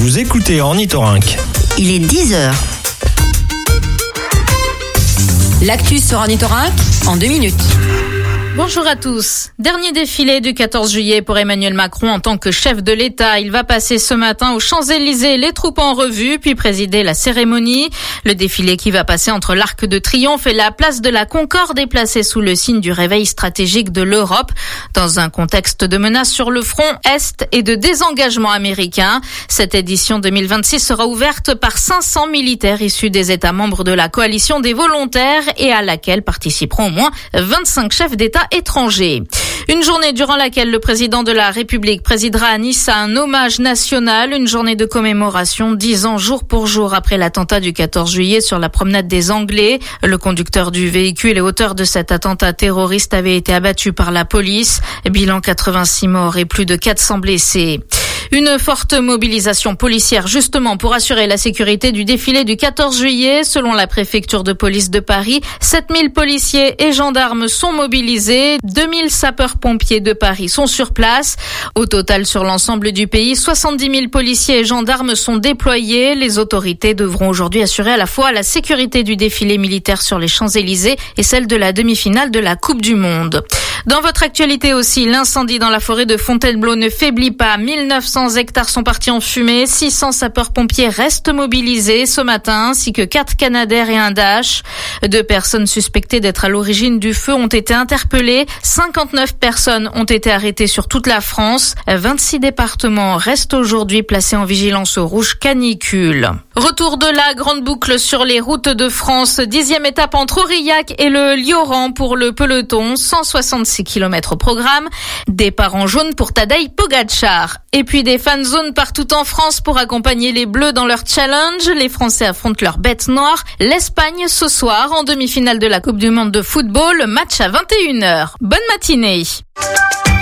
Vous écoutez Ornithorynque. Il est 10h. L'actu sur Ornithorynque en 2 minutes. Bonjour à tous. Dernier défilé du 14 juillet pour Emmanuel Macron en tant que chef de l'État. Il va passer ce matin aux Champs-Élysées les troupes en revue, puis présider la cérémonie. Le défilé qui va passer entre l'Arc de Triomphe et la place de la Concorde est placé sous le signe du réveil stratégique de l'Europe, dans un contexte de menace sur le front Est et de désengagement américain. Cette édition 2026 sera ouverte par 500 militaires issus des États membres de la coalition des volontaires et à laquelle participeront au moins 25 chefs d'État étrangers. Une journée durant laquelle le président de la République présidera à Nice un hommage national, une journée de commémoration 10 ans jour pour jour après l'attentat du 14 juillet sur la promenade des Anglais. Le conducteur du véhicule et auteur de cet attentat terroriste avait été abattu par la police. Bilan 86 morts et plus de 400 blessés. Une forte mobilisation policière justement pour assurer la sécurité du défilé du 14 juillet. Selon la préfecture de police de Paris, 7000 policiers et gendarmes sont mobilisés. 2000 sapeurs-pompiers de Paris sont sur place. Au total, sur l'ensemble du pays, 70 000 policiers et gendarmes sont déployés. Les autorités devront aujourd'hui assurer à la fois la sécurité du défilé militaire sur les Champs-Élysées et celle de la demi-finale de la Coupe du Monde. Dans votre actualité aussi, l'incendie dans la forêt de Fontainebleau ne faiblit pas. 1900 hectares sont partis en fumée. 600 sapeurs-pompiers restent mobilisés ce matin, ainsi que 4 Canadair et un Dash. 2 personnes suspectées d'être à l'origine du feu ont été interpellées. 59 personnes ont été arrêtées sur toute la France. 26 départements restent aujourd'hui placés en vigilance rouge canicule. Retour de la grande boucle sur les routes de France. 10e étape entre Aurillac et le Lioran pour le peloton. 166 km au programme. Départ en jaune pour Tadej Pogačar. Et puis des fan zones partout en France pour accompagner les Bleus dans leur challenge. Les Français affrontent leur bête noire, l'Espagne ce soir en demi-finale de la Coupe du Monde de football. Match à 21h. Bonne matinée.